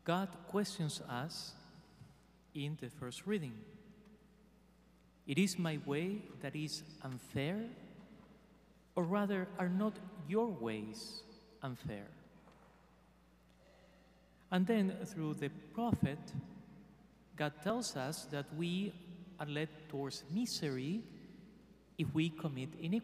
God questions us in the first reading. It is my way that is unfair, or rather, are not your ways unfair? And then through the prophet, God tells us that we are led towards misery if we commit iniquity.